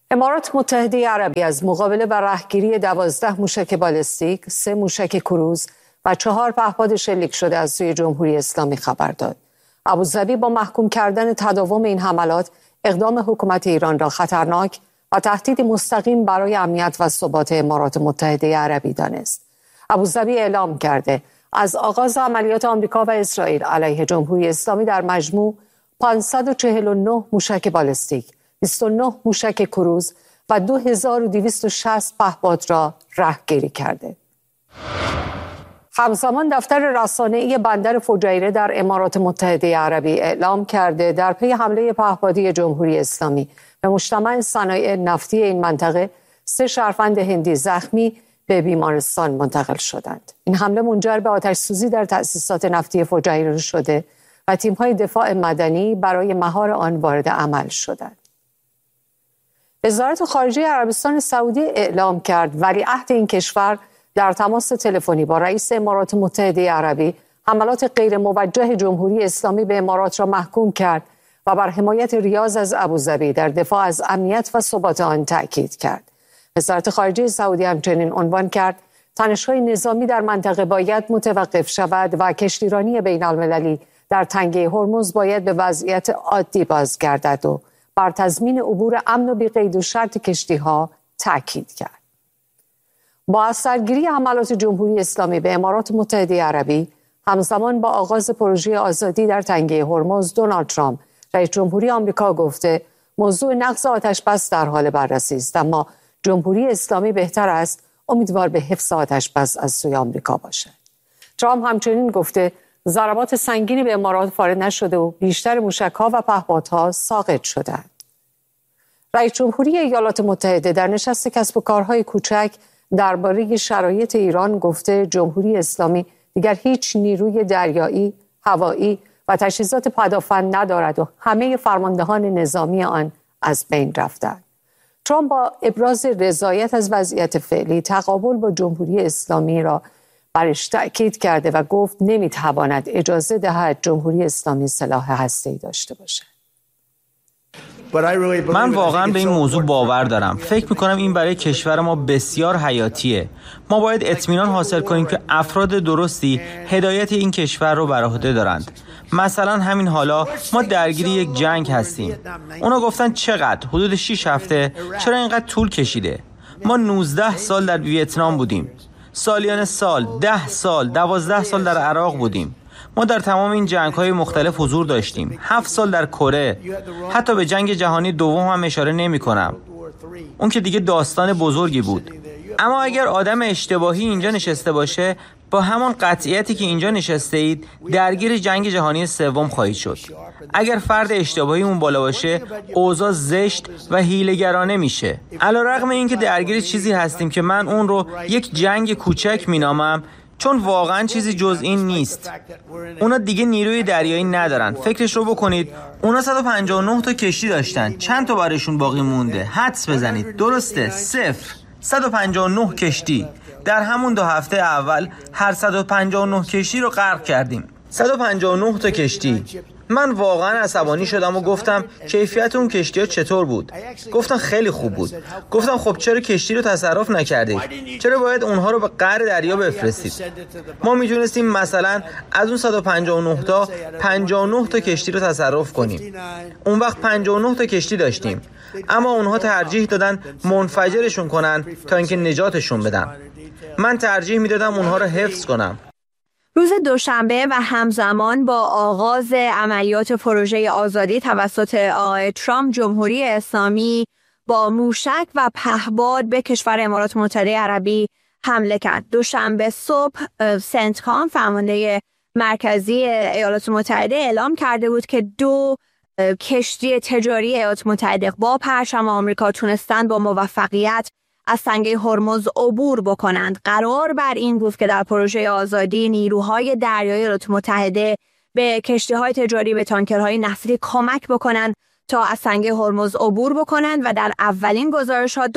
امارات متحده عربی از مقابله و رهگیری 12 موشک بالستیک، 3 موشک کروز و 4 پهپاد شلیک شده از سوی جمهوری اسلامی خبر داد. ابوظبی با محکوم کردن تداوم این حملات اقدام حکومت ایران را خطرناک و تهدید مستقیم برای امنیت و ثبات امارات متحده عربی دانست. ابوظبی اعلام کرده از آغاز عملیات آمریکا و اسرائیل علیه جمهوری اسلامی در مجموع 549 موشک بالستیک، 29 موشک کروز و 2260 پهپاد را رهگیری کرده. همزمان دفتر رسانه‌ای بندر فجیره در امارات متحده عربی اعلام کرده در پی حمله پهپادی جمهوری اسلامی به مجتمع صنایع نفتی این منطقه 3 شهروند هندی زخمی به بیمارستان منتقل شدند. این حمله منجر به آتش‌سوزی در تأسیسات نفتی فجیره شده و تیم‌های دفاع مدنی برای مهار آن وارد عمل شدند. وزارت خارجه عربستان سعودی اعلام کرد ولیعهد این کشور در تماس تلفنی با رئیس امارات متحده عربی حملات غیر موجه جمهوری اسلامی به امارات را محکوم کرد و بر حمایت ریاض از ابوظبی در دفاع از امنیت و ثبات آن تأکید کرد. وزارت خارجه سعودی همچنین عنوان کرد تنش‌های نظامی در منطقه باید متوقف شود و کشتیرانی بین‌المللی در تنگه هرمز باید به وضعیت عادی بازگردد و بر تضمین عبور امن و بی‌قید و شرط کشتی‌ها تأکید کرد. با اثرگیری حملات جمهوری اسلامی به امارات متحده عربی همزمان با آغاز پروژه آزادی در تنگه هرمز، دونالد ترامپ رئیس جمهوری آمریکا گفته موضوع نقض آتش‌بس در حال بررسی است، اما جمهوری اسلامی بهتر است امیدوار به حفظ آتش‌بس از سوی آمریکا باشد. ترامپ همچنین گفته ضربات سنگینی به امارات وارد نشده و بیشتر موشک‌ها و پهپادها ساقط شدند. رئیس جمهوری ایالات متحده در نشست کسب و کارهای کوچک درباره شرایط ایران گفته جمهوری اسلامی دیگر هیچ نیروی دریایی، هوایی و تجهیزات پدافند ندارد و همه فرماندهان نظامی آن از بین رفتند. ترامپ با ابراز رضایت از وضعیت فعلی تقابل با جمهوری اسلامی را برش تأکید کرده و گفت نمیتواند اجازه دهد جمهوری اسلامی سلاح هسته‌ای داشته باشد. من واقعا به این موضوع باور دارم. فکر میکنم این برای کشور ما بسیار حیاتیه. ما باید اطمینان حاصل کنیم که افراد درستی هدایت این کشور رو بر عهده دارند. مثلا همین حالا ما درگیر یک جنگ هستیم. اونا گفتن چقدر؟ حدود 6 هفته. چرا اینقدر طول کشیده؟ ما 19 سال در ویتنام بودیم. سالیان سال، 10 سال، 12 سال در عراق بودیم. ما در تمام این جنگ‌های مختلف حضور داشتیم. 7 سال در کره. حتی به جنگ جهانی دوم هم اشاره نمی‌کنم. اون که دیگه داستان بزرگی بود. اما اگر آدم اشتباهی اینجا نشسته باشه، با همان قطعیتی که اینجا نشسته اید درگیر جنگ جهانی سوم خواهید شد. اگر فرد اشتباهی اون بالا باشه، اوضاع زشت و حیله‌گرانه میشه. علی‌رغم اینکه درگیر چیزی هستیم که من اون رو یک جنگ کوچک مینامم، چون واقعا چیزی جز این نیست. اونا دیگه نیروی دریایی ندارن. فکرش رو بکنید. اونا 159 تا کشتی داشتن. چند تا براشون باقی مونده؟ حدس بزنید. درسته؟ 0. 159 کشتی. در همون 2 هفته اول هر 159 کشتی رو غرق کردیم. 159 تا کشتی. من واقعا عصبانی شدم و گفتم کیفیت اون کشتی‌ها چطور بود؟ گفتن خیلی خوب بود. گفتم خب چرا کشتی رو تصرف نکردید؟ چرا باید اونها رو به قعر دریا بفرستید؟ ما میتونستیم مثلا از اون 159 تا 59 تا کشتی رو تصرف کنیم. اون وقت 59 تا کشتی داشتیم. اما اونها ترجیح دادن منفجرشون کنن تا اینکه نجاتشون بدن. من ترجیح میدادم اونها رو حفظ کنم. روز دوشنبه و همزمان با آغاز عملیات پروژه آزادی توسط آقای ترامپ، جمهوری اسلامی با موشک و پهپاد به کشور امارات متحده عربی حمله کرد. دوشنبه صبح سنتکام، فرمانده مرکزی ایالات متحده، اعلام کرده بود که 2 کشتی تجاری ایالات متحده با پرچم آمریکا تونستند با موفقیت از تنگه هرمز عبور بکنند. قرار بر این بود که در پروژه آزادی نیروهای دریایی ایالات متحده به کشتی‌های تجاری، به تانکرهای نفتی کمک بکنند تا از تنگه هرمز عبور بکنند و در اولین گزارش‌ها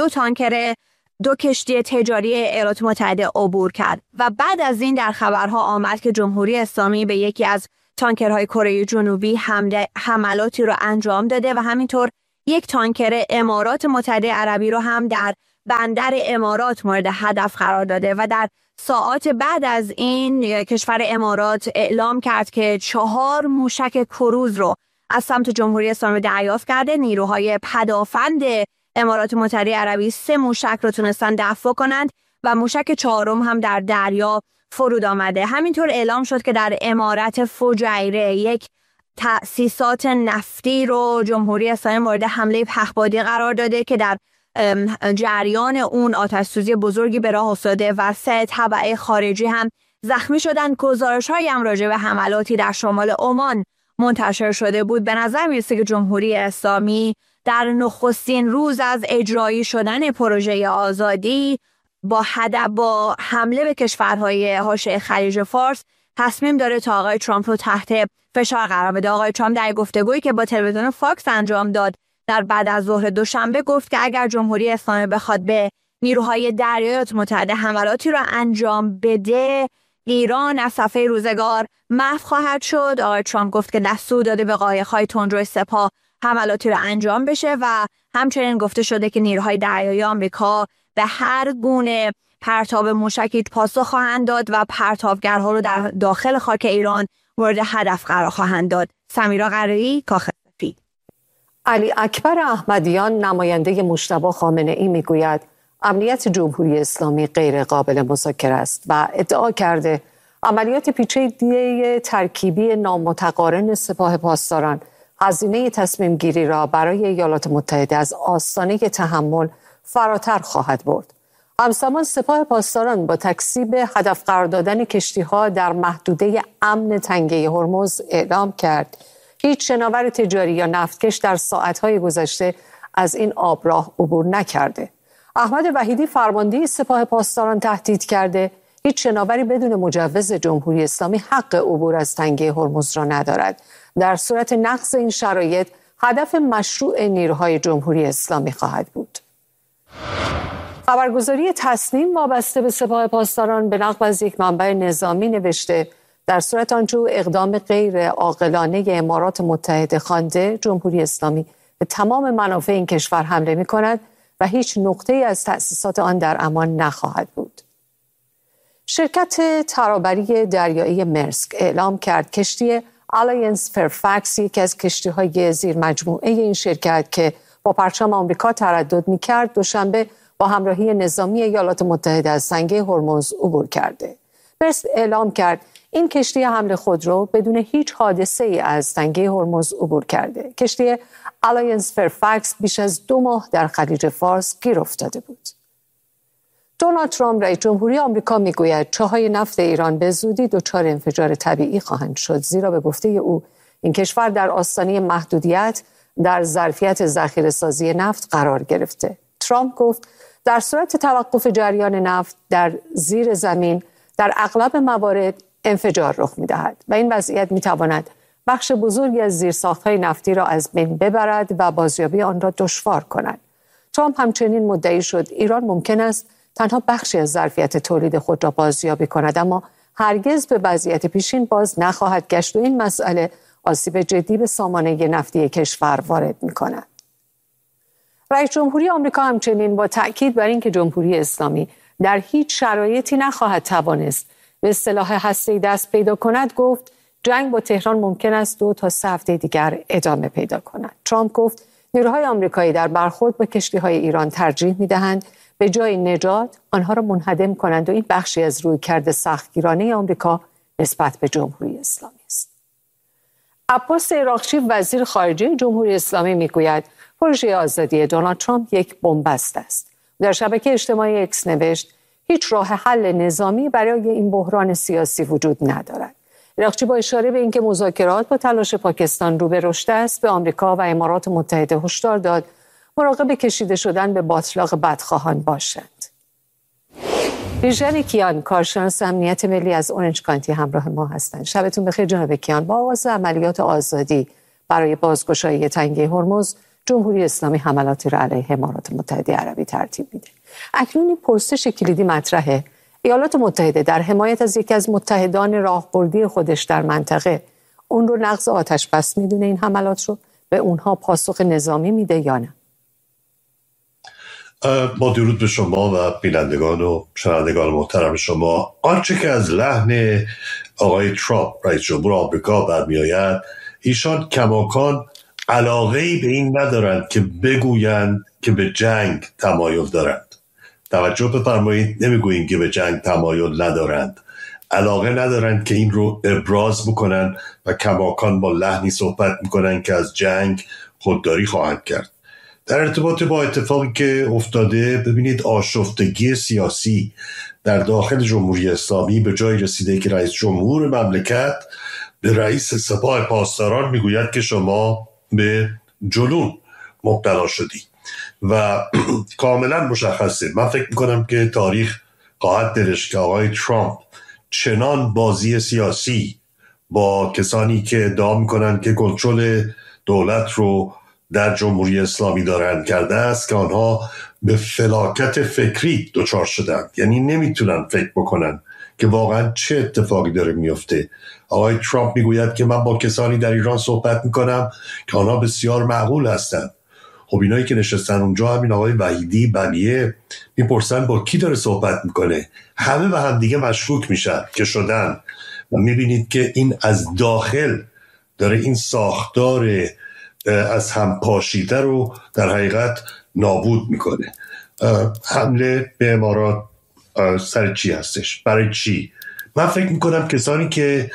2 کشتی تجاری ایالات متحده عبور کرد و بعد از این در خبرها آمد که جمهوری اسلامی به یکی از تانکرهای کره جنوبی حملاتی را انجام داده و همینطور یک تانکر امارات متحده عربی رو هم در بندر امارات مورد هدف قرار داده و در ساعات بعد از این کشور امارات اعلام کرد که 4 موشک کروز رو از سمت جمهوری اسلامی دریافت کرده. نیروهای پدافند امارات متحده عربی 3 موشک رو تونستن دفع کنند و موشک 4م هم در دریا فرود آمده. همینطور اعلام شد که در امارت فجیره یک تأسیسات نفتی رو جمهوری اسلامی مورد حمله پهپادی قرار داده که در جریان اون آتش‌سوزی بزرگی به راه افتاده و 3 تبع خارجی هم زخمی شدن. گزارش‌هایی هم راجع به حملاتی در شمال عمان منتشر شده بود. به نظر میرسه که جمهوری اسلامی در نخستین روز از اجرایی شدن پروژه آزادی با حمله به کشورهای حاشیه خلیج فارس تصمیم داره تا آقای ترامپ رو تحت فشار قرار بده. آقای ترامپ در گفتگویی که با تلویزیون فاکس انجام داد در بعد از ظهر دوشنبه گفت که اگر جمهوری اسلامی بخواد به نیروهای دریایی متحده حملاتی را انجام بده، ایران از صفحه روزگار محو خواهد شد. آقای ترامپ گفت که دستور داده به قایق‌های تندروی سپاه حملاتی را انجام بشه و همچنین گفته شده که نیروهای دریایی آمریکا به هر گونه پرتاب موشکی پاسخ خواهند داد و پرتابگرها رو در داخل خاک ایران مورد هدف قرار خواهند داد. سمیرا قرایی، کاخ سفید. علی اکبر احمدیان نماینده مجتبی خامنه‌ای میگوید امنیت جمهوری اسلامی غیر قابل مذاکره است و ادعا کرده عملیات پیچیده ترکیبی نامتقارن سپاه پاسداران هزینه تصمیم گیری را برای ایالات متحده از آستانه تحمل فراتر خواهد برد. همزمان سپاه پاسداران با تکذیب هدف قرار دادن کشتی‌ها در محدوده امن تنگه هرمز اعلام کرد هیچ شناور تجاری یا نفتکش در ساعت‌های گذشته از این آبراه عبور نکرده. احمد وحیدی فرمانده سپاه پاسداران تهدید کرده هیچ شناوری بدون مجوز جمهوری اسلامی حق عبور از تنگه هرمز را ندارد. در صورت نقض این شرایط هدف مشروع نیروهای جمهوری اسلامی خواهد بود. خبرگزاری تصنیم وابسته به سپاه پاسداران به نقل از یک منبع نظامی نوشته در صورت آنچه اقدام غیر عاقلانه امارات متحده خوانده جمهوری اسلامی به تمام منافع این کشور حمله می کند و هیچ نقطه‌ای از تأسیسات آن در امان نخواهد بود. شرکت ترابری دریایی مرسک اعلام کرد کشتی آلاینس فرفکس یکی از کشتی‌های زیر مجموعه این شرکت که با پرچم آمریکا تردد می‌کرد دوشنبه با همراهی نظامی ایالات متحده از تنگه هرمز عبور کرده. مرسک اعلام کرد این کشتی حمل خودرو بدون هیچ حادثه‌ای از تنگه هرمز عبور کرده. کشتی آلاینس فرفکس بیش از 2 ماه در خلیج فارس گیر افتاده بود. دونالد ترامپ رئیس جمهوری آمریکا میگوید چاهای نفت ایران به زودی دچار انفجار طبیعی خواهند شد زیرا به گفته او این کشور در آستانه محدودیت در ظرفیت ذخیره‌سازی نفت قرار گرفته. ترامپ گفت در صورت توقف جریان نفت در زیر زمین در اغلب موارد انفجار رخ می‌دهد و این وضعیت می‌تواند بخش بزرگی از زیرساخت‌های نفتی را از بین ببرد و بازیابی آن را دشوار کند. ترامپ همچنین مدعی شد ایران ممکن است تنها بخشی از ظرفیت تولید خود را بازیابی کند اما هرگز به وضعیت پیشین باز نخواهد گشت و این مسئله آسیب جدی به سامانه نفتی کشور وارد می‌کند. رئیس جمهوری آمریکا همچنین با تأکید بر اینکه جمهوری اسلامی در هیچ شرایطی نخواهد توانست به سلاح هسته‌ای دست پیدا کند گفت جنگ با تهران ممکن است 2 تا 3 هفته دیگر ادامه پیدا کند. ترامپ گفت نیروهای آمریکایی در برخورد با کشتی‌های ایران ترجیح می‌دهند به جای نجات آنها را منهدم کنند و این بخشی از رویکرد سختگیرانه آمریکا نسبت به جمهوری اسلامی است. عباس عراقچی وزیر خارجه جمهوری اسلامی میگوید پروژه آزادی دونالد ترامپ یک بن‌بست است. در شبکه اجتماعی اکس نوشت هیچ راه حل نظامی برای این بحران سیاسی وجود ندارد. عراقچی با اشاره به اینکه مذاکرات با تلاش پاکستان رو به رشد است به آمریکا و امارات متحده هشدار داد مراقب کشیده شدن به باطلاق بدخواهان باشند. بیژن کیان کارشناس امنیت ملی از اورنج کانتی همراه ما هستند. شبتون بخیر جناب کیان. با آغاز عملیات آزادی برای بازگشایی تنگه هرمز جمهوری اسلامی حملاتی را علیه امارات متحده عربی ترتیب میده. اکنون این پرسش کلیدی مطرحه ایالات متحده در حمایت از یکی از متحدان راهبردی خودش در منطقه اون رو نقض آتش بس میدونه این حملات رو به اونها پاسخ نظامی میده یا نه؟ با درود به شما و بینندگان و شنوندگان محترم شما. آنچه که از لحن آقای ترامپ رئیس جمهور آمریکا برمی آید، ایشان کماکان علاقه‌ای به این ندارند که بگویند که به جنگ تمایل دارند. توجه بفرمایید، نمیگوییم که به جنگ تمایل ندارند، علاقه ندارند که این رو ابراز بکنن و کماکان با لحنی صحبت میکنن که از جنگ خودداری خواهند کرد. در ارتباط با اتفاقی که افتاده، ببینید آشفتگی سیاسی در داخل جمهوری اسلامی به جای رسیده که رئیس جمهور مملکت به رئیس سپاه پاسداران میگوید که شما به جنون مبتلا شدی و کاملا مشخصه. من فکر میکنم که تاریخ خواهد دلش که آقای ترامپ چنان بازی سیاسی با کسانی که ادعا میکنن که کنترل دولت رو در جمهوری اسلامی دارند کرده است که آنها به فلاکت فکری دچار شدند، یعنی نمیتونن فکر بکنن که واقعا چه اتفاقی داره میفته. آقای ترامپ میگوید که من با کسانی در ایران صحبت میکنم که آنها بسیار معقول هستند. خب اینایی که نشستن اونجا، همین آقای وحیدی، بقیه، میپرسن با کی داره صحبت میکنه، همه به هم دیگه مشکوک میشن که شدن و میبینید که این از داخل داره این ساختار از هم پاشیده رو در حقیقت نابود میکنه. حمله به امارات سر چی هستش؟ برای چی؟ من فکر میکنم کسانی که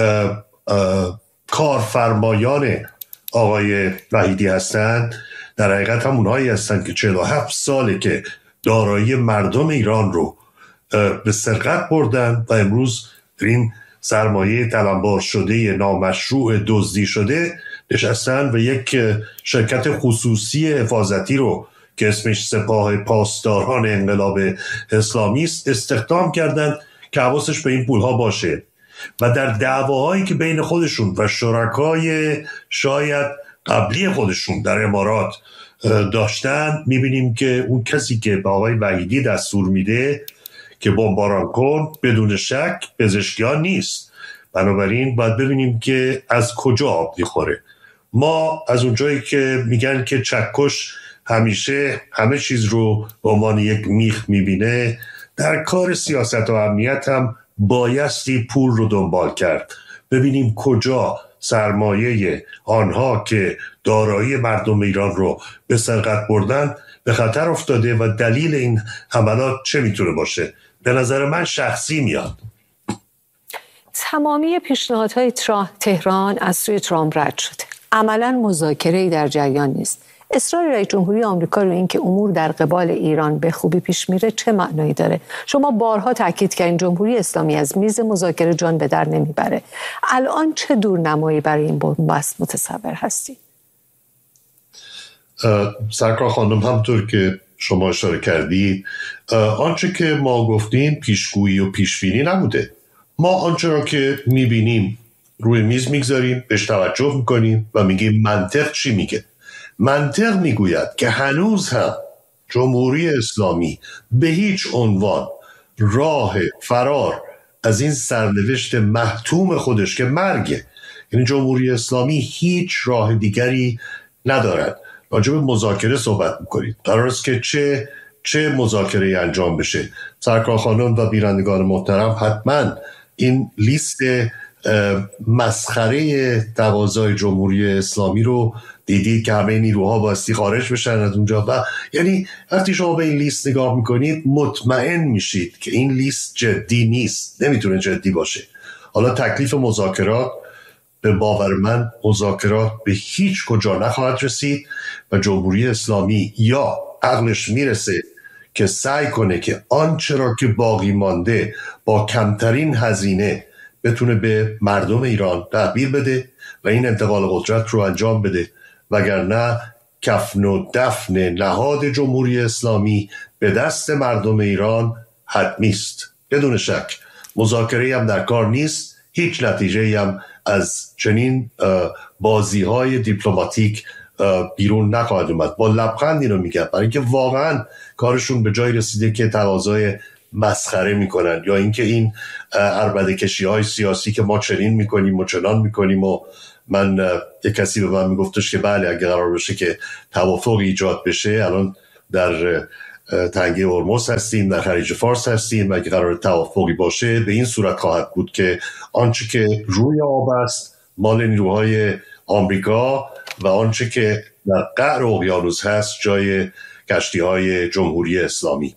کارفرمایان آقای وحیدی هستند در حقیقت هم اونهایی هستند که 47 ساله که دارایی مردم ایران رو به سرقت بردن و امروز این سرمایه تلمبار شده نامشروع دزدی شده نشستن و یک شرکت خصوصی حفاظتی رو که اسمش سپاه پاسداران انقلاب اسلامی است استخدام کردن که حواسش به این پولها باشه و در دعواهایی که بین خودشون و شرکای شاید قبلی خودشون در امارات داشتن، میبینیم که اون کسی که به آقای وحیدی دستور میده که بمباران کن بدون شک پزشکیان نیست. بنابراین باید ببینیم که از کجا آب میخوره. ما از اونجایی که میگن که چکش همیشه همه چیز رو به عنوان یک میخ میبینه، در کار سیاست و امنیت هم بایستی پول رو دنبال کرد، ببینیم کجا سرمایه آنها که دارایی مردم ایران رو به سرقت بردن به خطر افتاده و دلیل این حملات چه میتونه باشه. به نظر من شخصی میاد تمامی پیشنهادهای تهران از سوی ترامپ رد شده. عملاً مذاکره‌ای در جریان نیست. اصرار رئیس جمهوری آمریکا رو این که امور در قبال ایران به خوبی پیش میره چه معنایی داره؟ شما بارها تاکید کردین جمهوری اسلامی از میز مذاکره جان به در نمیبره. الان چه دورنمایی برای این بحث متصور هستی؟ سرکار خانم، همطور که شما اشاره کردید، آنچه که ما گفتیم پیشگویی و پیشبینی نبوده. ما آنچه را که میبینیم روی میز میگذاریم، بهش توجه میکنیم و میگیم منطق چی میگه. منطق میگوید که هنوز هم جمهوری اسلامی به هیچ عنوان راه فرار از این سرنوشت محتوم خودش که مرگه، یعنی جمهوری اسلامی هیچ راه دیگری ندارد. راجع به مذاکره صحبت میکنید، قرار است که چه مذاکره انجام بشه. سرکار خانم و بینندگان محترم، حتما این لیست مسخره تقاضای جمهوری اسلامی رو دیدید که همه نیروها باستی خارج بشن از اونجا و یعنی وقتی شما به این لیست نگاه میکنید مطمئن میشید که این لیست جدی نیست، نمیتونه جدی باشه. حالا تکلیف مذاکرات، به باور من مذاکرات به هیچ کجا نخواهد رسید و جمهوری اسلامی یا عقلش میرسه که سعی کنه که آنچه را که باقی مانده با کمترین هزینه بتونه به مردم ایران تحویل بده و این انتقال قدرت رو انجام بده، وگرنه کفن و دفن نهاد جمهوری اسلامی به دست مردم ایران حتمی است. بدون شک مذاکره هم در کار نیست، هیچ نتیجه هم از چنین بازی‌های دیپلماتیک بیرون نخواهد اومد. با لبخند اینو میگم، برای اینکه واقعا کارشون به جای رسیده که تقاضای مسخره میکنن یا اینکه این عربده کشی های سیاسی که ما چنین میکنیم و چنان میکنیم و من یک کسی به من میگفتش که بله اگه قرار بشه که توافق ایجاد بشه، الان در تنگه هرمز هستیم، در خلیج فارس هستیم، اگه قرار توافقی باشه به این صورت خواهد بود که آنچه که روی آب است مال نیروهای آمریکا و آنچه که در قعر اقیانوس هست جای کشتی‌های جمهوری اسلامی.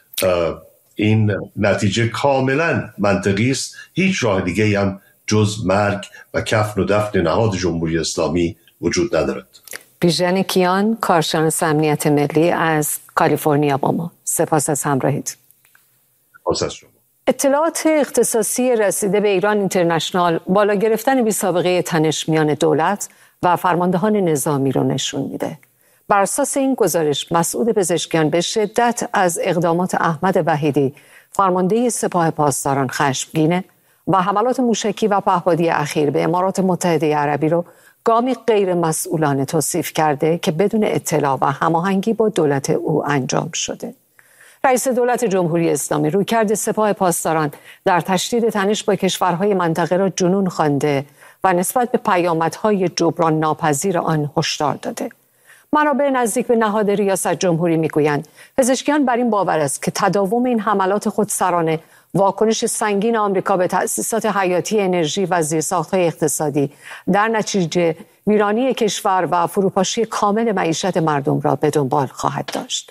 این نتیجه کاملا منطقی است. هیچ راه دیگه هم جز مرگ و کفن و دفن نهاد جمهوری اسلامی وجود ندارد. بیژن کیان، کارشناس امنیت ملی از کالیفرنیا با ما. سپاس از همراهیت. سپاس از شما. اطلاعات اختصاصی رسیده به ایران اینترنشنال بالا گرفتن بی‌سابقه تنش میان دولت و فرماندهان نظامی رو نشون میده. بر اساس این گزارش مسعود پزشکیان به شدت از اقدامات احمد وحیدی فرمانده سپاه پاسداران خشمگینه و حملات موشکی و پهپادی اخیر به امارات متحده عربی رو گامی غیر مسئولانه توصیف کرده که بدون اطلاع و هماهنگی با دولت او انجام شده. رئیس دولت جمهوری اسلامی رویکرد سپاه پاسداران در تشدید تنش با کشورهای منطقه را جنون خوانده و نسبت به پیامدهای جبران ناپذیر آن هشدار داده. منابع نزدیک به نهاد ریاست جمهوری میگویند پزشکیان بر این باور است که تداوم این حملات خودسرانه، واکنش سنگین آمریکا به تأسیسات حیاتی انرژی و زیرساخت‌های اقتصادی در نتیجه ویرانی کشور و فروپاشی کامل معیشت مردم را به دنبال خواهد داشت.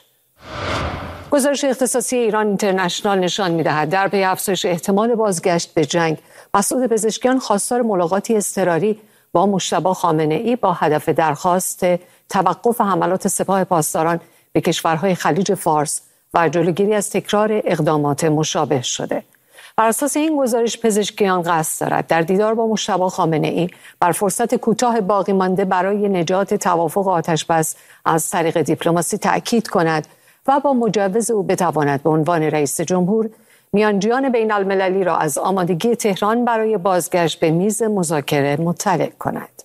گزارش اختصاصی ایران اینترنشنال نشان می‌دهد در پی افزایش احتمال بازگشت به جنگ، مسعود پزشکیان خواستار ملاقاتی اضطراری با مجتبی خامنه‌ای با هدف درخواست توقف حملات سپاه پاسداران به کشورهای خلیج فارس و جلوگیری از تکرار اقدامات مشابه شده. بر اساس این گزارش پزشکیان قصد دارد در دیدار با مجتبی خامنه‌ای بر فرصت کوتاه باقی مانده برای نجات توافق آتش‌بس از طریق دیپلماسی تأکید کند و با مجوز او بتواند به عنوان رئیس جمهور میانجیان بین المللی را از آمادگی تهران برای بازگشت به میز مذاکره مطلع کند.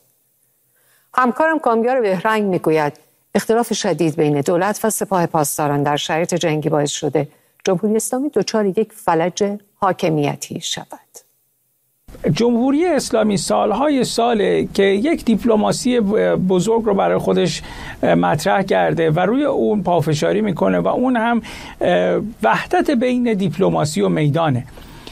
همکارم کامیار بهرنگ میگوید اختلاف شدید بین دولت و سپاه پاسداران در شرایط جنگی باعث شده جمهوری اسلامی دچار یک فلج حاکمیتی شود. جمهوری اسلامی سالهای ساله که یک دیپلماسی بزرگ رو برای خودش مطرح کرده و روی اون پافشاری میکنه و اون هم وحدت بین دیپلماسی و میدانه.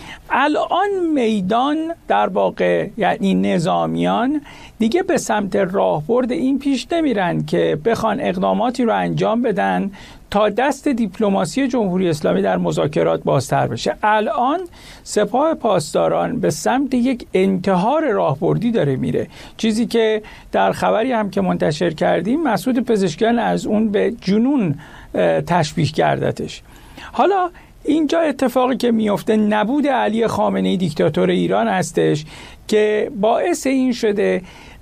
الان میدان در واقع یعنی نظامیان دیگه به سمت راهبرد این پیش نمیرن که بخوان اقداماتی رو انجام بدن تا دست دیپلماسی جمهوری اسلامی در مذاکرات بازتر بشه. الان سپاه پاسداران به سمت یک انتحار راهبردی داره میره، چیزی که در خبری هم که منتشر کردیم مسعود پزشکیان از اون به جنون تشبیه کردتش. حالا اینجا اتفاقی که میفته نبود علی خامنه‌ای دیکتاتور ایران هستش که باعث این شده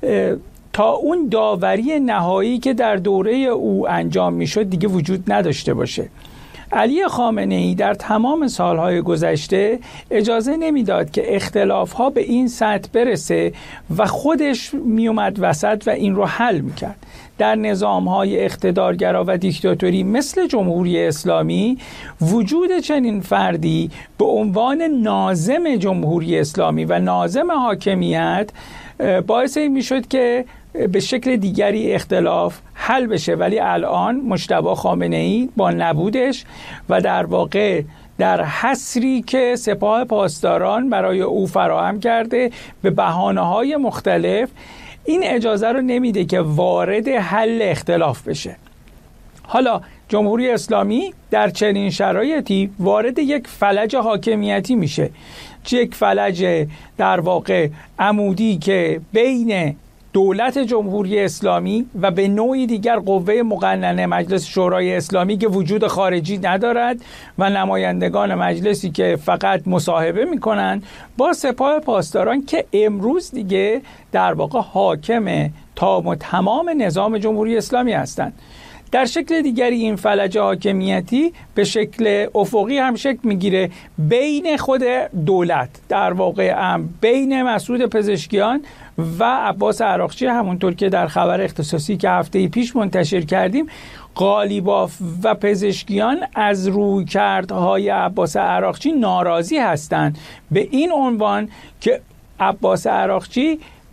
تا اون داوری نهایی که در دوره او انجام میشد دیگه وجود نداشته باشه. علی خامنه‌ای در تمام سالهای گذشته اجازه نمیداد که اختلافها به این سطح برسه و خودش میومد وسط و این رو حل میکرد. در نظامهای اقتدارگرا و دیکتاتوری مثل جمهوری اسلامی وجود چنین فردی به عنوان ناظم جمهوری اسلامی و ناظم حاکمیت باعث این میشد که به شکل دیگری اختلاف حل بشه، ولی الان مجتبی خامنه‌ای با نبودش و در واقع در حصری که سپاه پاسداران برای او فراهم کرده به بهانه‌های مختلف این اجازه رو نمیده که وارد حل اختلاف بشه. حالا جمهوری اسلامی در چنین شرایطی وارد یک فلج حاکمیتی میشه، یک فلج در واقع عمودی که بین دولت جمهوری اسلامی و به نوعی دیگر قوه مقننه مجلس شورای اسلامی که وجود خارجی ندارد و نمایندگان مجلسی که فقط مصاحبه میکنن با سپاه پاسداران که امروز دیگه در واقع حاکم تام و تمام نظام جمهوری اسلامی هستند. در شکل دیگری این فلج حاکمیتی به شکل افقی هم شکل میگیره بین خود دولت، در واقع بین مسعود پزشکیان و عباس عراقچی، همونطور که در خبر اختصاصی که هفته پیش منتشر کردیم. قالیباف و پزشکیان از رویکردهای عباس عراقچی ناراضی هستند به این عنوان که عباس عراقچی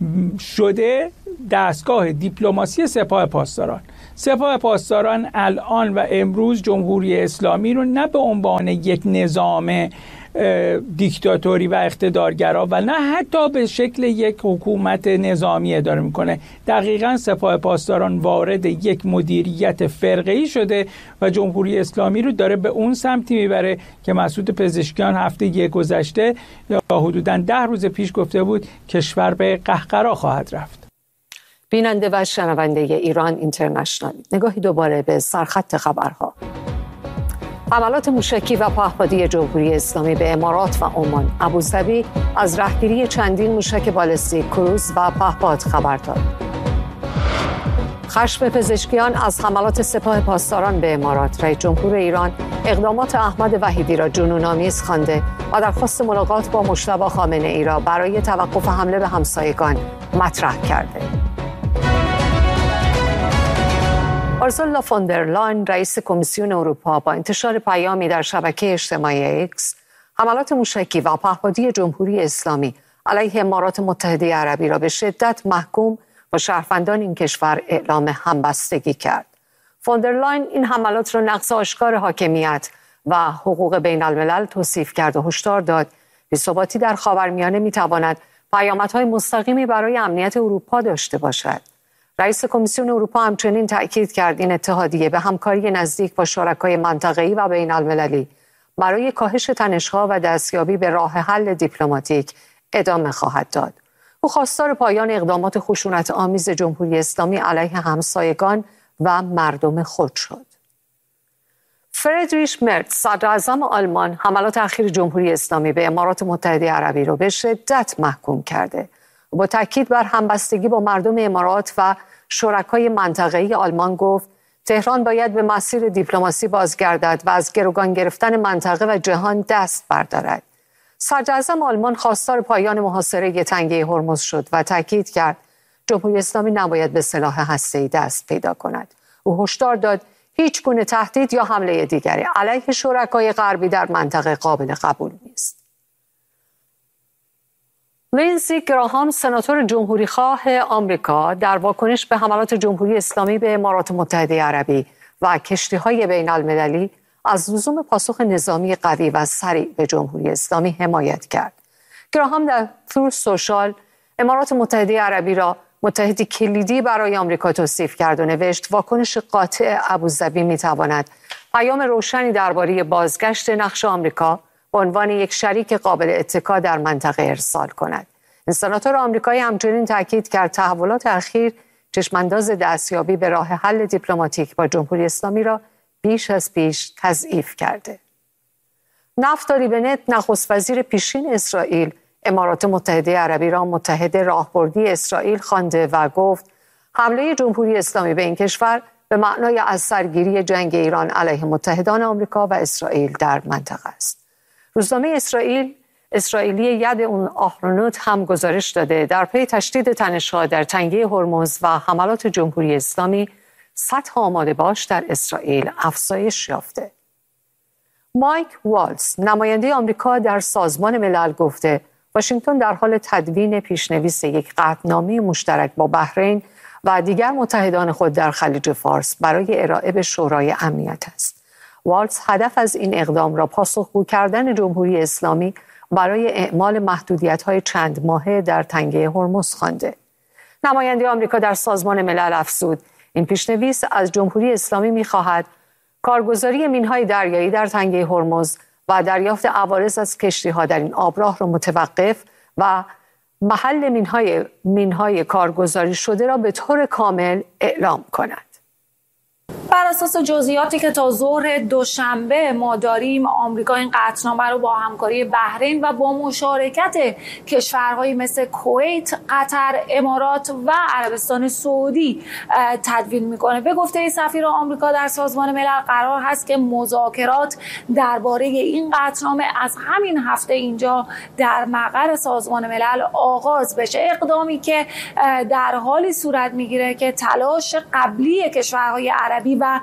شده دستگاه دیپلماسی سپاه پاسداران. سپاه پاسداران الان و امروز جمهوری اسلامی رو نه به عنوان یک نظام دیکتاتوری و اقتدارگرا و نه حتی به شکل یک حکومت نظامی اداره میکنه. دقیقاً سپاه پاسداران وارد یک مدیریت فرقه‌ای شده و جمهوری اسلامی رو داره به اون سمتی میبره که مسعود پزشکیان هفته گذشته یا حدوداً 10 روز پیش گفته بود کشور به قهقرا خواهد رفت. بیننده و شنونده ایران اینترنشنال، نگاهی دوباره به سرخط خبرها. حملات موشکی و پهپادی جمهوری اسلامی به امارات و عمان. ابوظبی از رهگیری چندین موشک بالستیک، کروز و پهپاد خبر داد. خشم پزشکیان از حملات سپاه پاسداران به امارات. رئیس جمهور ایران اقدامات احمد وحیدی را جنون‌آمیز خوانده و درخواست ملاقات با مجتبی خامنه‌ای را برای توقف حمله به همسایگان مطرح کرده. آرسولا فون در لاین، رئیس کمیسیون اروپا، با انتشار پیامی در شبکه اجتماعی ایکس حملات موشکی و پهپادی جمهوری اسلامی علیه امارات متحده عربی را به شدت محکوم و شهروندان این کشور اعلام همبستگی کرد. فون در لاین این حملات را نقض آشکار حاکمیت و حقوق بین الملل توصیف کرد و هشدار داد بی‌ثباتی در خاورمیانه می‌تواند پیامدهای مستقیمی برای امنیت اروپا داشته باشد. رئیس کمیسیون اروپا همچنین تأکید کرد این اتحادیه به همکاری نزدیک با شرکای منطقه‌ای و بین المللی برای کاهش تنش‌ها و دستیابی به راه حل دیپلماتیک ادامه خواهد داد. او خواستار پایان اقدامات خشونت‌آمیز جمهوری اسلامی علیه همسایگان و مردم خود شد. فریدریش مرز، صدراعظم آلمان، حملات اخیر جمهوری اسلامی به امارات متحده عربی را به شدت محکوم کرده. با تاکید بر همبستگی با مردم امارات و شرکای منطقه‌ای آلمان گفت تهران باید به مسیر دیپلماسی بازگردد و از گروگان گرفتن منطقه و جهان دست بردارد. صدراعظم آلمان خواستار پایان محاصره تنگه هرمز شد و تاکید کرد جمهوری اسلامی نباید به سلاح هسته‌ای دست پیدا کند. او هشدار داد هیچ گونه تهدید یا حمله دیگری علیه شرکای غربی در منطقه قابل قبول نیست. لینزی گراهام، سناتور جمهوریخواه آمریکا، در واکنش به حملات جمهوری اسلامی به امارات متحده عربی و کشتی‌های بین‌المللی از لزوم پاسخ نظامی قوی و سریع به جمهوری اسلامی حمایت کرد. گراهام در تروث سوشال امارات متحده عربی را متحدی کلیدی برای آمریکا توصیف کرد و نوشت واکنش قاطع ابوظبی می‌تواند پیام روشنی درباره بازگشت نقش آمریکا به عنوان یک شریک قابل اتکا در منطقه ارسال کند. این سناتور آمریکایی همچنین تاکید کرد تحولات اخیر چشمانداز دستیابی به راه حل دیپلماتیک با جمهوری اسلامی را بیش از پیش تضعیف کرده. نفتالی بنت، نخست وزیر پیشین اسرائیل، امارات متحده عربی را متحد راهبردی اسرائیل خوانده و گفت حمله جمهوری اسلامی به این کشور به معنای از سرگیری جنگ ایران علیه متحدان آمریکا و اسرائیل در منطقه است. روزنامه اسرائیلی ید اون آهرونوت هم گزارش داده در پی تشدید تنش‌ها در تنگه هرمز و حملات جمهوری اسلامی سطح آماده باش در اسرائیل افزایش یافته. مایک والز، نماینده آمریکا در سازمان ملل، گفته واشنگتن در حال تدوین پیشنویس یک قطعنامه مشترک با بحرین و دیگر متحدان خود در خلیج فارس برای ارائه به شورای امنیت است. والز هدف از این اقدام را پاسخگو کردن جمهوری اسلامی برای اعمال محدودیت‌های چند ماهه در تنگه هرمز خوانده. نماینده آمریکا در سازمان ملل افزود این پیشنویس از جمهوری اسلامی می‌خواهد کارگزاری مین‌های دریایی در تنگه هرمز و دریافت عوارض از کشتی‌ها در این آبراه را متوقف و محل مین‌های کارگزاری شده را به طور کامل اعلام کند. بر اساس جزئیاتی که تا ظهر دوشنبه ما داریم، آمریکا این قطعنامه رو با همکاری بحرین و با مشارکت کشورهایی مثل کویت، قطر، امارات و عربستان سعودی تدوین میکنه. به گفته سفیر آمریکا در سازمان ملل قرار هست که مذاکرات درباره این قطعنامه از همین هفته اینجا در مقر سازمان ملل آغاز بشه. اقدامی که در حالی صورت میگیره که تلاش قبلی کشورهای عربی و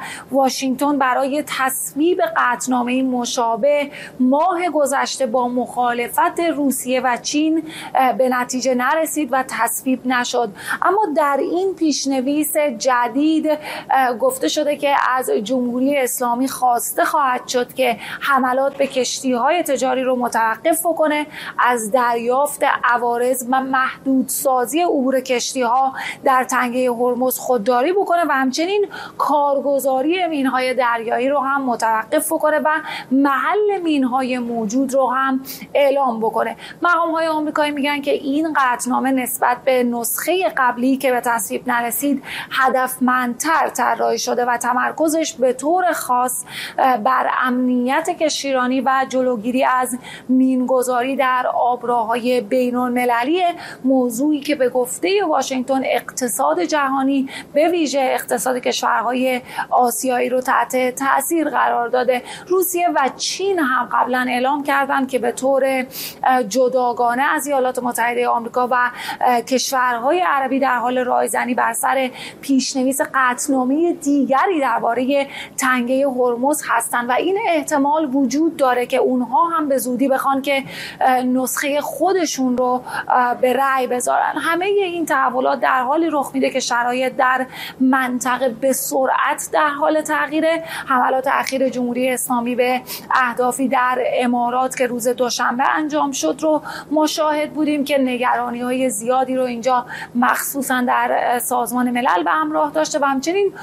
واشنگتن برای تصویب قطعنامه مشابه ماه گذشته با مخالفت روسیه و چین به نتیجه نرسید و تصویب نشد. اما در این پیشنویس جدید گفته شده که از جمهوری اسلامی خواسته خواهد شد که حملات به کشتی‌های تجاری رو متوقف کنه، از دریافت عوارض و محدودسازی عبور کشتی‌ها در تنگه هرمز خودداری بکنه و همچنین کارگزاری مین‌های دریایی رو هم متوقف کنه و محل مین‌های موجود رو هم اعلام بکنه. مقام‌های آمریکایی میگن که این قطعنامه نسبت به نسخه قبلی که به تصویب نرسید هدفمندتر طراحی شده و تمرکزش به طور خاص بر امنیت کشتیرانی و جلوگیری از مینگذاری در آبراهای بین‌المللی، موضوعی که به گفته واشنگتن اقتصاد جهانی به ویژه اقتصاد کشورهای آسیایی رو تحت تأثیر قرار داده. روسیه و چین هم قبلا اعلام کردند که به طور جداگانه از ایالات متحده آمریکا و کشورهای عربی در حال رایزنی بر سر پیشنویس قطعنامه دیگری درباره تنگه هرمز هستند و این احتمال وجود داره که اونها هم به زودی بخوان که نسخه خودشون رو به رأی بذارن. همه این تحولات در حالی رخ میده که شرایط در منطقه به سرعت در حال تغییره. حملات اخیر جمهوری اسلامی به اهدافی در امارات که روز دوشنبه انجام شد رو مشاهد بودیم که نگرانی‌های زیادی رو اینجا مخصوصا در سازمان ملل به همراه داشته و همچنین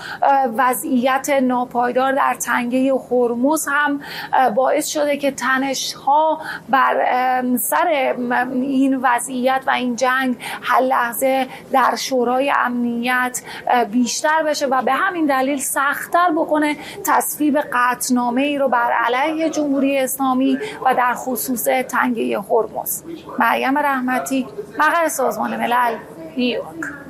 وضعیت ناپایدار در تنگه هرمز هم باعث شده که تنش‌ها بر سر این وضعیت و این جنگ هر لحظه در شورای امنیت بیشتر بشه و به همین دلیل سخت‌تر بکنه تصویب قطعنامه‌ای رو بر علیه جمهوری اسلامی و در خصوص تنگه هرمز. مریم رحمتی، مقر سازمان ملل، نیویورک.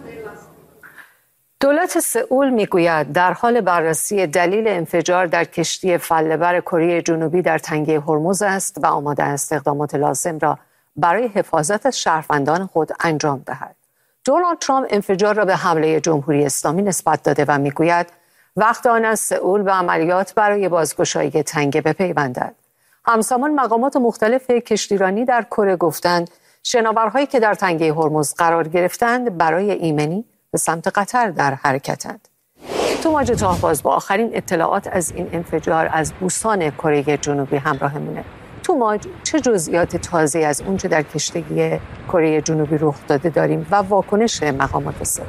دولت سئول میگوید در حال بررسی دلیل انفجار در کشتی فله‌بر کره جنوبی در تنگه هرمز است و آماده است اقدامات لازم را برای حفاظت از شهروندان خود انجام دهد. دونالد ترامپ انفجار را به حمله جمهوری اسلامی نسبت داده و میگوید وقت آن است سئول به عملیات برای بازگشایی تنگه بپیوندد. همزمان مقامات مختلف کشتیرانی در کره گفتند شناورهایی که در تنگه هرمز قرار گرفتند برای ایمنی به سمت قطر در حرکتند. توماج تاهباز با آخرین اطلاعات از این انفجار از بوسان کره جنوبی همراهمونه. توماج، چه جزئیات تازه از اونچه در کشتی کره جنوبی رخ داده داریم و واکنش مقامات سئول؟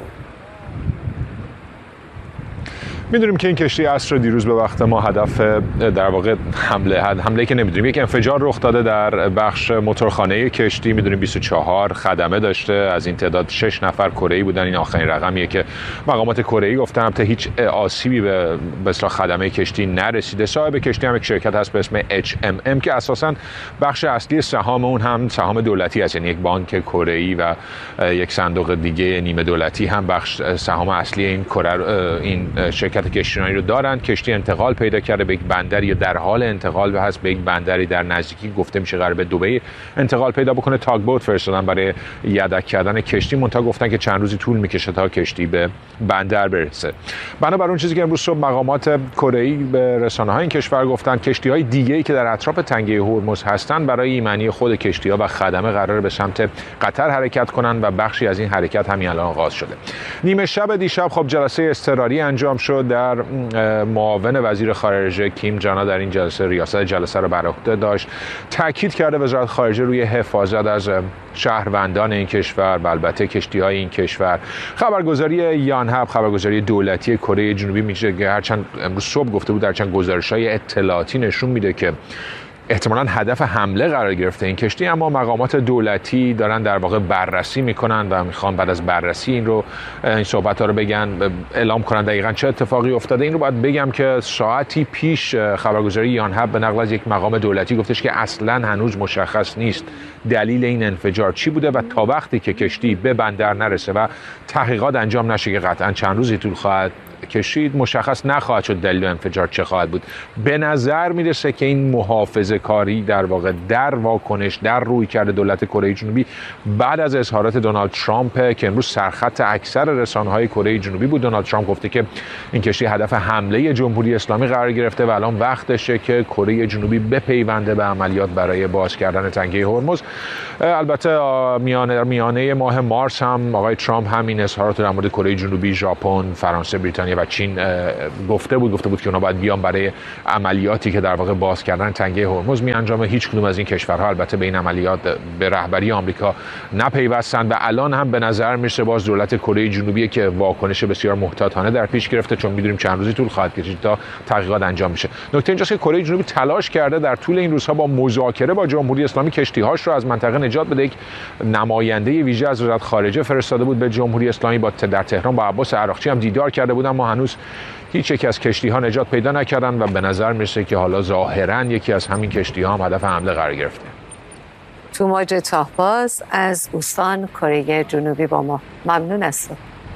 میدونیم که این کشتی عصر دیروز به وقت ما هدف در واقع حمله که نمیدونیم، یک انفجار رخ داده در بخش موتورخانه کشتی. میدونیم 24 خدمه داشته، از این تعداد 6 نفر کره‌ای بودن. این آخرین رقمیه که مقامات کره‌ای گفتن. البته هیچ آسیبی به اصطلاح خدمه کشتی نرسیده. صاحب کشتی هم یک شرکت هست به اسم HMM که اساساً بخش اصلی سهام اون هم سهام دولتی است، یعنی یک بانک کره‌ای و یک صندوق دیگه نیمه دولتی هم بخش سهام اصلی این شرکت کشتیرانی رو دارن. کشتی انتقال پیدا کرده به یک بندری یا در حال انتقال هست به یک بندری در نزدیکی، گفته میشه قراره به دبی انتقال پیدا بکنه. تاگ بوت فرستادن برای یدک کردن کشتی، منتها گفتن که چند روزی طول میکشه تا کشتی به بندر برسه. بنابر اون چیزی که امروز صبح مقامات کره‌ای به رسانه‌های این کشور گفتن، کشتی‌های دیگه‌ای که در اطراف تنگه هرمز هستن برای ایمنی خود کشتی‌ها و خدمه قراره به سمت قطر حرکت کنن و بخشی از این حرکت همین الان آغاز شده. نیمه شب دیشب خب جلسه اضطراری انجام شد در معاون وزیر خارجه کیم جانا در این جلسه ریاست جلسه رو بر عهده داشت. تاکید کرده وزارت خارجه روی حفاظت از شهروندان این کشور و البته کشتی‌های این کشور. خبرگزاری یانهب، خبرگزاری دولتی کره جنوبی میگه که هرچند امروز صبح گفته بود هرچند گزارش‌های اطلاعاتی نشون میده که احتمالاً هدف حمله قرار گرفته این کشتی، اما مقامات دولتی دارن در واقع بررسی میکنن و میخوان بعد از بررسی این صحبت‌ها رو بگن، اعلام کنن دقیقاً چه اتفاقی افتاده. این رو باید بگم که ساعتی پیش خبرگزاری یانهب به نقل از یک مقام دولتی گفتش که اصلاً هنوز مشخص نیست دلیل این انفجار چی بوده و تا وقتی که کشتی به بندر نرسه و تحقیقات انجام نشه که قطعاً چند روزی طول خواهد کشید. مشخص نخواهد شد دلیل انفجار چه خواهد بود. به نظر میرسه که این محافظه‌کاری در واقع در واکنش در رویکرد دولت کره جنوبی بعد از اظهارات دونالد ترامپ که امروز سرخط اکثر رسانه‌های کره جنوبی بود. دونالد ترامپ گفته که این کشتی هدف حمله جمهوری اسلامی قرار گرفته و الان وقتشه که کره جنوبی بپیونده به عملیات برای باز کردن تنگه هرمز. البته میانه ماه مارس هم آقای ترامپ همین اظهارات در مورد کره جنوبی، ژاپن، فرانسه، بریتانیا و چین گفته بود که اونا باید بیان برای عملیاتی که در واقع باز کردن تنگه هرمز میانجامه. هیچ کدوم از این کشورها البته به این عملیات به رهبری آمریکا نپیوستند و الان هم به نظر میرسه باز دولت کره جنوبی که واکنش بسیار محتاطانه در پیش گرفته، چون میدونیم چند روزی طول خواهد کشید تا تحقیقات انجام میشه. نکته اینجاست که کره جنوبی تلاش کرده در طول این روزها با مذاکره با جمهوری اسلامی کشتی‌هاش رو از منطقه نجات بده. یک نماینده ویژه از وزارت خارجه فرستاده بود به جمهوری اسلامی، در تهران با عباس عراقچی هم دیدار کرده بودن، ما هنوز هیچ یک از کشتی‌ها نجات پیدا نکردن و به نظر میرسه که حالا ظاهراً یکی از همین کشتی‌ها هم هدف حمله قرار گرفته. توماج تاهباز از استان کره جنوبی با ما. ممنون هستم.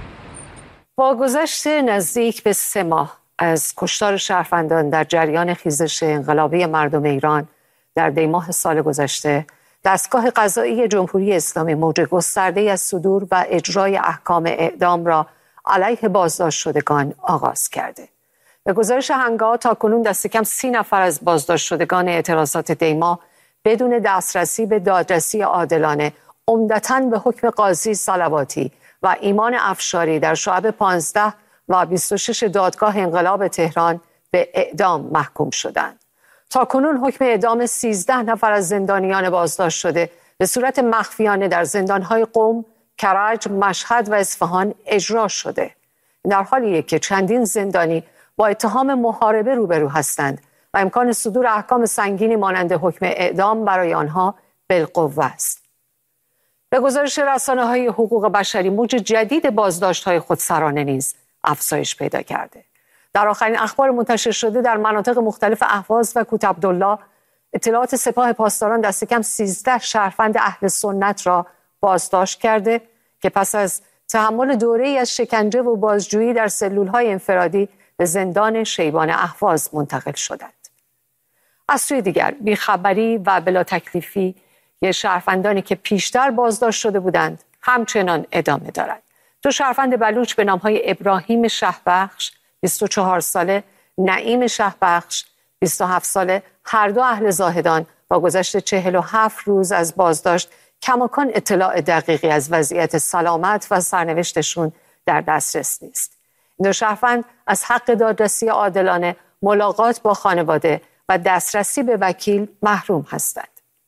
با گذشت نزدیک به 3 ماه از کشتار شهروندان در جریان خیزش انقلابی مردم ایران در دی‌ماه سال گذشته، دستگاه قضایی جمهوری اسلامی موج گسترده‌ای از صدور و اجرای احکام اعدام را علیه بازداشت شدگان آغاز کرده. به گزارش هنگام تاکنون دست کم 30 نفر از بازداشت شدگان اعتراضات دی‌ماه بدون دسترسی به دادرسی عادلانه، عمدتاً به حکم قاضی صلواتی و ایمان افشاری در شعب 15 و 26 دادگاه انقلاب تهران به اعدام محکوم شدند. تاکنون حکم اعدام 13 نفر از زندانیان بازداشت شده به صورت مخفیانه در زندان‌های قم، کرج، مشهد و اصفهان اجرا شده. در حالیه که چندین زندانی با اتهام محاربه روبرو هستند و امکان صدور احکام سنگینی مانند حکم اعدام برای آنها بالقوه است. به گزارش رسانه‌های حقوق بشری، موج جدید بازداشت‌های خودسرانه نیز افزایش پیدا کرده. در آخرین اخبار منتشر شده در مناطق مختلف اهواز و کوت عبدالله، اطلاعات سپاه پاسداران دست کم 13 شهروند اهل سنت را بازداشت کرده که پس از تحمل دوره‌ای از شکنجه و بازجویی در سلول‌های انفرادی به زندان شیبان اهواز منتقل شدند. از سوی دیگر بیخبری و بلا تکلیفی شهروندانی که پیشتر بازداشت شده بودند همچنان ادامه دارد. 2 شهروند بلوچ به نام‌های ابراهیم شهبخش 24 ساله، نعیم شهبخش 27 ساله، هر دو اهل زاهدان با گذشت 47 روز از بازداشت کماکان اطلاع دقیقی از وضعیت سلامت و سرنوشتشون در دسترس نیست. این 2 شهروند از حق دادرسی عادلانه، ملاقات با خانواده و دسترسی به وکیل محروم هستند.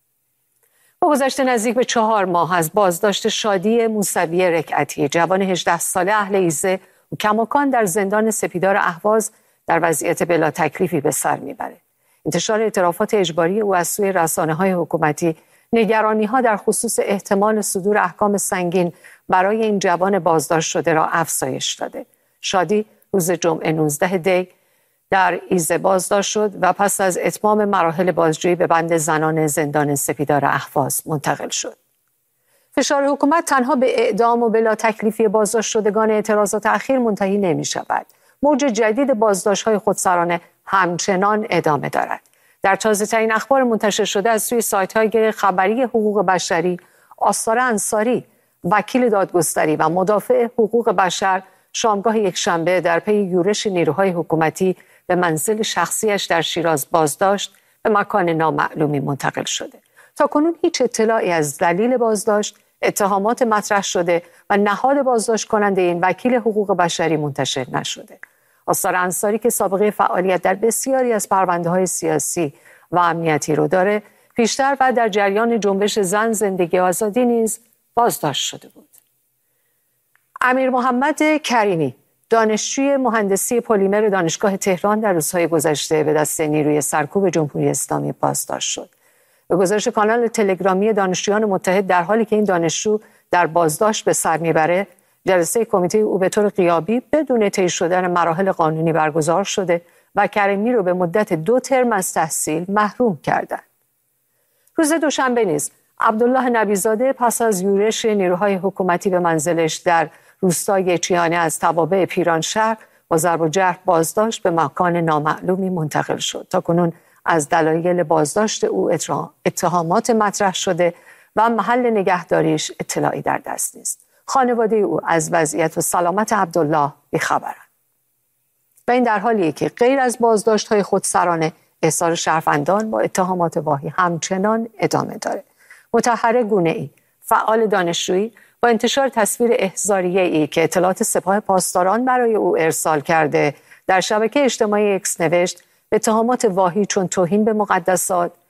با گذشت نزدیک به 4 ماه از بازداشت شادی موسوی رکعتی، جوان 18 ساله اهل ایزه و کماکان در زندان سپیدار اهواز در وضعیت بلا تکلیفی به سر میبره. انتشار اعترافات اجباری او از سوی رسانه‌های حکومتی نگرانی‌ها در خصوص احتمال صدور احکام سنگین برای این جوان بازداشت شده را افزایش داده. شادی روز جمعه 19 دی در ایزه بازداشت شد و پس از اتمام مراحل بازجویی به بند زنان زندان سپیدار اهواز منتقل شد. فشار حکومت تنها به اعدام و بلا تکلیفی بازداشت شدگان اعتراضات اخیر منتهی نمی شود. موج جدید بازداشت‌های خودسرانه همچنان ادامه دارد. در تازه‌ترین اخبار منتشر شده از سوی سایت‌های خبری حقوق بشری، آستار انصاری، وکیل دادگستری و مدافع حقوق بشر شامگاه یکشنبه در پی یورش نیروهای حکومتی به منزل شخصیش در شیراز بازداشت به مکان نامعلومی منتقل شده. تاکنون هیچ اطلاعی از دلیل بازداشت، اتهامات مطرح شده و نهاد بازداشت کننده این وکیل حقوق بشری منتشر نشده. آستار انصاری که سابقه فعالیت در بسیاری از پرونده‌های سیاسی و امنیتی رو داره، پیشتر و در جریان جنبش زن زندگی آزادی نیز بازداشت شده بود. امیر محمد کریمی، دانشجوی مهندسی پلیمر دانشگاه تهران، در روزهای گذشته به دست نیروی سرکوب جمهوری اسلامی بازداشت شد. به گزارش کانال تلگرامی دانشجویان متحد، در حالی که این دانشجو در بازداشت به سر میبره، جلسه کمیته او به طور غیابی بدون طی شدن مراحل قانونی برگزار شده و کریمی رو به مدت 2 ترم از تحصیل محروم کردند. روز دوشنبه نیز عبدالله نبیزاده پس از یورش نیروهای حکومتی به منزلش در روستای چیانه از توابع پیرانشهر با ضرب و جرح بازداشت به مکان نامعلومی منتقل شد. تاکنون از دلایل بازداشت او اتهامات مطرح شده و محل نگهداریش اطلاعی در دست نیست. خانواده او از وضعیت و سلامت عبدالله بی‌خبرند. و این در حالیه که غیر از بازداشت‌های خودسرانه، احضار شهروندان با اتهامات واهی همچنان ادامه داره. مطهره گونه‌ای، فعال دانشجویی، با انتشار تصویر احضاریه‌ای که اطلاعات سپاه پاسداران برای او ارسال کرده، در شبکه اجتماعی اکس نوشت: اتهامات واهی چون توهین به مقدسات،